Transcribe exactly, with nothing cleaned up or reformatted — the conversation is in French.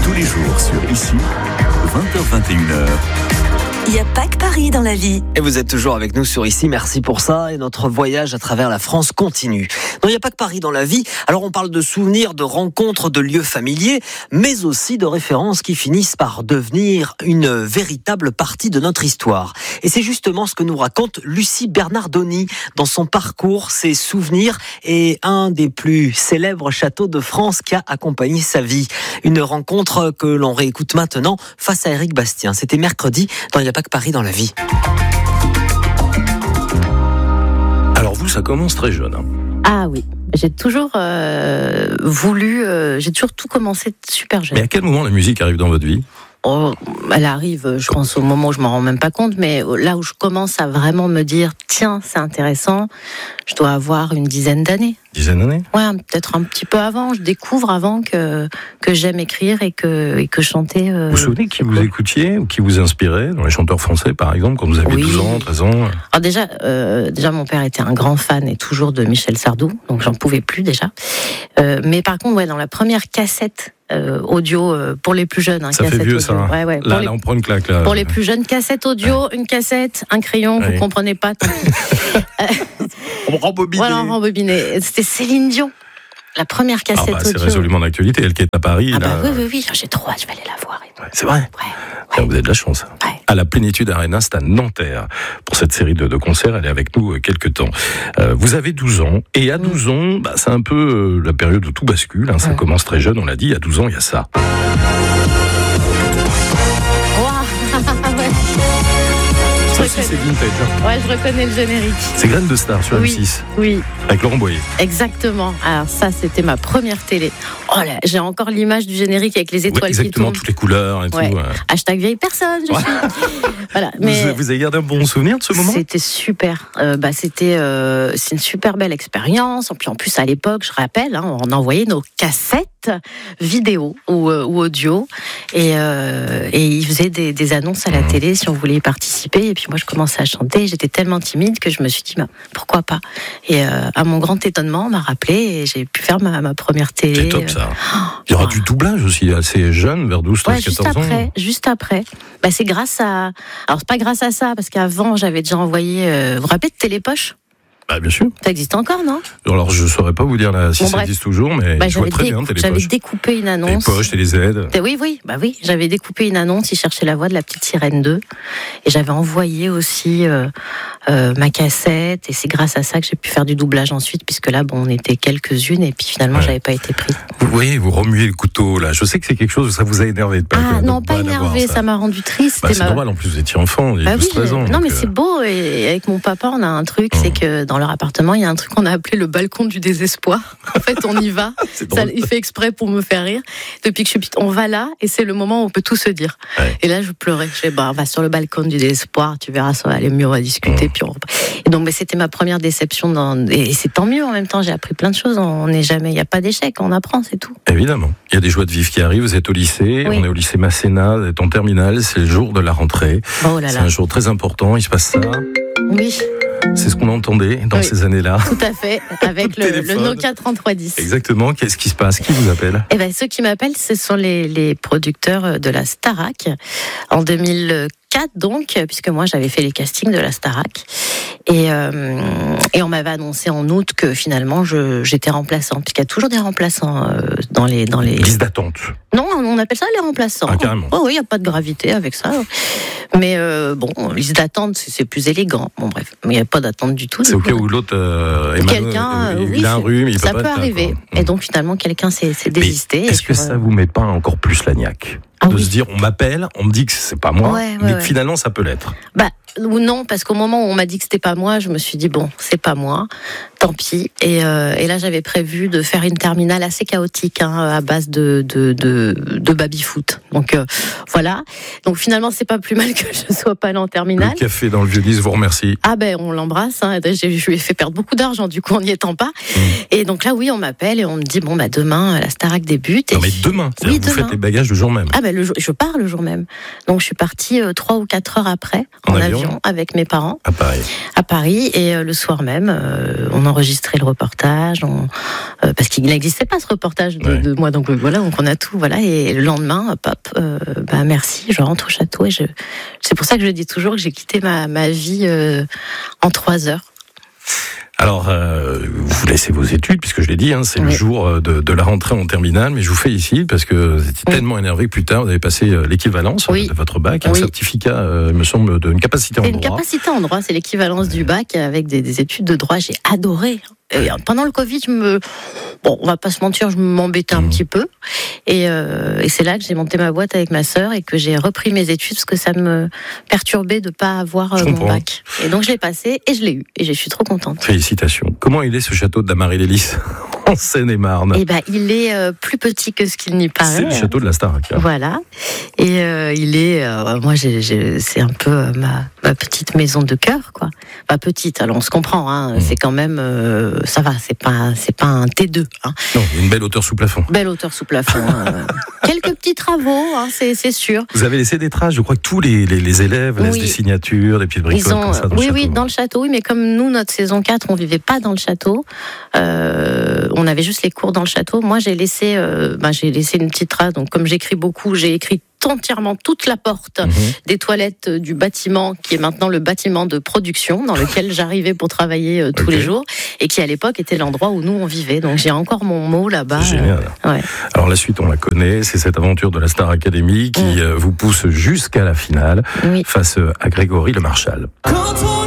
Tous les jours sur Ici, vingt heures vingt et une heures. Il n'y a pas que Paris dans la vie. Et vous êtes toujours avec nous sur Ici, merci pour ça. Et notre voyage à travers la France continue. Non, il n'y a pas que Paris dans la vie. Alors on parle de souvenirs, de rencontres, de lieux familiers, mais aussi de références qui finissent par devenir une véritable partie de notre histoire. Et c'est justement ce que nous raconte Lucie Bernardoni dans son parcours, ses souvenirs et un des plus célèbres châteaux de France qui a accompagné sa vie. Une rencontre que l'on réécoute maintenant face à Éric Bastien. C'était mercredi dans Il n'y a pas que Paris dans la vie. Alors vous, ça commence très jeune. Hein. Ah oui, j'ai toujours euh, voulu, euh, j'ai toujours tout commencé super jeune. Mais à quel moment la musique arrive dans votre vie ? Oh, elle arrive, je pense, au moment où je m'en rends même pas compte, mais là où je commence à vraiment me dire, tiens, c'est intéressant, je dois avoir une dizaine d'années. Dizaine d'années ? Ouais, peut-être un petit peu avant. Je découvre avant que que j'aime écrire et que et que chanter. Euh, vous vous souvenez qui vous écoutiez ou qui vous inspirait dans les chanteurs français, par exemple, quand vous aviez oui. douze ans, treize ans ? Alors déjà, euh, déjà mon père était un grand fan et toujours de Michel Sardou, donc j'en pouvais plus déjà. Euh, mais par contre, ouais, dans la première cassette. Euh, audio euh, pour les plus jeunes. Hein, ça fait vieux audio. ça. Hein. Ouais, ouais. Là, les... là, on prend une claque. Là. Pour les plus jeunes, cassette audio, ouais. Une cassette, un crayon, ouais. Vous comprenez pas. Tant pis. on rembobiné. Voilà, on rembobiné. C'était Céline Dion. La première cassette ah bah, audio. C'est résolument d'actualité. Elle qui est à Paris. Ah là... bah oui, oui, oui. J'ai trop hâte. Je vais aller la voir. Et ouais, c'est vrai. Ouais. Ouais. Vous avez de la chance. Ouais. À la Plénitude Arena, c'est à Nanterre. Pour cette série de, de concerts, elle est avec nous quelques temps. Euh, vous avez douze ans. Et à douze ans, bah, c'est un peu euh, la période où tout bascule. Hein, ça ouais. commence très jeune, on l'a dit. À douze ans, il y a ça. Ça aussi, c'est vintage. Hein. Ouais, je reconnais le générique. C'est Graines de Star sur oui, M six. Oui. Avec Laurent Boyer. Exactement. Alors ça, c'était ma première télé. Oh là, j'ai encore l'image du générique avec les étoiles ouais, qui tombent. Exactement, toutes les couleurs et ouais. tout. Ouais. Hashtag vieille personne, je suis. Voilà. Mais vous, vous avez gardé un bon souvenir de ce moment ? C'était super. Euh, bah, c'était, euh, c'est une super belle expérience. Et puis en plus, à l'époque, je rappelle, hein, on envoyait nos cassettes vidéo ou, euh, ou audio et, euh, et ils faisaient des, des annonces à la mmh. télé si on voulait y participer. Et puis moi, je commençais à chanter. J'étais tellement timide que je me suis dit, bah, pourquoi pas ? Et euh, à mon grand étonnement, on m'a rappelé et j'ai pu faire ma, ma première télé. C'est top ça. Oh, il y aura oh. du doublage aussi assez jeune, vers douze, treize, ouais, quatorze juste après, ans. Juste après. Bah, c'est grâce à... Alors, c'est pas grâce à ça, parce qu'avant, j'avais déjà envoyé... Euh... Vous vous rappelez de Télépoche ? Bah, bien sûr. Ça existe encore, non ? Alors, je ne saurais pas vous dire là, si bon, ça bref. existe toujours, mais bah, je vois très décou- bien Télépoche. J'avais découpé une annonce. Télépoche, Télé-Z. Oui, oui, bah oui. J'avais découpé une annonce, ils cherchaient la voix de la petite sirène deux. Et j'avais envoyé aussi euh, euh, ma cassette. Et c'est grâce à ça que j'ai pu faire du doublage ensuite, puisque là, bon, on était quelques-unes, et puis finalement, ouais. j'avais pas été pris. Vous voyez, vous remuez le couteau, là. Je sais que c'est quelque chose, ça vous a énervé de pas Ah, non, de pas pas énervé, ça. ça m'a rendu triste. Bah, c'est ma... normal, en plus, vous étiez enfant, il y a bah douze treize oui, ans. Non, donc mais euh... c'est beau, et avec mon papa, on a un truc, mmh. c'est que dans leur appartement, il y a un truc qu'on a appelé le balcon du désespoir. En fait, on y va. Ça, il fait exprès pour me faire rire. Depuis que je suis petite, on va là et c'est le moment où on peut tout se dire. Ouais. Et là, je pleurais. Je fais, bah, on va sur le balcon du désespoir. Tu verras, ça va aller mieux, on va discuter. Mmh. Puis on... Et donc, mais c'était ma première déception. Dans... Et c'est tant mieux en même temps. J'ai appris plein de choses. On n'est jamais, il n'y a pas d'échec. On apprend, c'est tout. Évidemment. Il y a des joies de vivre qui arrivent. Vous êtes au lycée. Oui. On est au lycée Masséna. Vous êtes en terminale. C'est le jour de la rentrée. Oh là là. C'est un jour très important. Il se passe ça. Oui. C'est ce qu'on entendait dans oui, ces années-là. Tout à fait, avec le, le Nokia trente-trois dix. Exactement. Qu'est-ce qui se passe ? Qui vous appelle ? Eh ben, ceux qui m'appellent, ce sont les, les producteurs de la Starac. En deux mille quatre, donc, puisque moi, j'avais fait les castings de la Starac. Et, euh, et on m'avait annoncé en août que finalement, je, j'étais remplaçante. Puisqu'il y a toujours des remplaçants euh, dans les... Dans les... Liste d'attente. Non, on appelle ça les remplaçants. Ah, carrément. Oh oui, il n'y a pas de gravité avec ça. Mais euh, bon, liste d'attente, c'est, c'est plus élégant. Bon, bref, mais il n'y a pas d'attente du tout. C'est au cas où l'autre euh, Emmanuel, quelqu'un, euh, il oui, a un rhume, il ça peut, peut pas arriver. Être, et donc finalement, quelqu'un s'est, s'est désisté. Mais est-ce que ça vous met pas encore plus la niaque ah, de oui. se dire, on m'appelle, on me dit que c'est pas moi, ouais, ouais, mais ouais. finalement ça peut l'être. Bah ou non, parce qu'au moment où on m'a dit que c'était pas moi, je me suis dit bon, c'est pas moi, tant pis. Et, euh, et là, j'avais prévu de faire une terminale assez chaotique, hein, à base de de de, de baby-foot. Donc euh, voilà. Donc finalement, c'est pas plus mal que je sois pas allée en terminale. Le café dans le Vieux-Lys vous remercie. Ah ben, on l'embrasse. Hein. Je lui ai fait perdre beaucoup d'argent, du coup, en n'y étant pas. Mmh. Et donc là, oui, on m'appelle et on me dit bon bah demain, la Starac débute. Non et mais demain. Oui, vous demain. faites les bagages le jour même. Ah ben, le jour, je pars le jour même. Donc je suis partie euh, trois ou quatre heures après en, en avion. avion avec mes parents. À Paris. À Paris et euh, le soir même, euh, on, enregistré le reportage, on, euh, parce qu'il n'existait pas ce reportage de, ouais. de moi, donc voilà, donc on a tout, voilà, et le lendemain, hop, hop, euh, bah merci, je rentre au château et je, c'est pour ça que je dis toujours que j'ai quitté ma, ma vie euh, en trois heures. Alors, euh, vous laissez vos études, puisque je l'ai dit, hein, c'est oui. le jour de, de la rentrée en terminale, mais je vous félicite parce que vous étiez oui. tellement énervé que plus tard, vous avez passé l'équivalence oui. de votre bac, oui. un certificat, euh, me semble, d'une capacité en droit. C'est une capacité en droit, c'est l'équivalence oui. du bac avec des, des études de droit. J'ai adoré. Et pendant le Covid, je me, bon, on va pas se mentir, je m'embêtais un mmh. petit peu, et, euh, et c'est là que j'ai monté ma boîte avec ma sœur et que j'ai repris mes études parce que ça me perturbait de pas avoir euh, mon bac. Et donc je l'ai passé et je l'ai eu et je suis trop contente. Félicitations. Comment il est ce château de la Marie-Lélis en Seine-et-Marne? Eh ben, il est euh, plus petit que ce qu'il n'y paraît. C'est le château de la Starac. Hein. Voilà. Et euh, il est, euh, moi, j'ai, j'ai, c'est un peu euh, ma, ma petite maison de cœur, quoi. Pas petite, alors on se comprend. Hein, mmh. C'est quand même, euh, ça va. C'est pas, c'est pas un T deux. Hein. Non, une belle hauteur sous plafond. Belle hauteur sous plafond. hein. Quelques petits travaux, hein, c'est, c'est sûr. Vous avez laissé des traces. Je crois que tous les, les, les élèves oui. laissent des signatures, des pieds de bricoles comme ça dans oui, le château. Oui, dans le château. Oui, mais comme nous, notre saison quatre, on vivait pas dans le château. Euh, on avait juste les cours dans le château. Moi, j'ai laissé, euh, bah, j'ai laissé une petite trace. Donc, comme j'écris beaucoup, j'ai écrit entièrement toute la porte mmh. des toilettes du bâtiment qui est maintenant le bâtiment de production dans lequel j'arrivais pour travailler euh, tous okay. les jours et qui à l'époque était l'endroit où nous on vivait. Donc j'ai encore mon mot là-bas. C'est génial. Euh, ouais. Alors la suite on la connaît, c'est cette aventure de la Star Academy qui mmh. euh, vous pousse jusqu'à la finale oui. face à Grégory Le Marchal.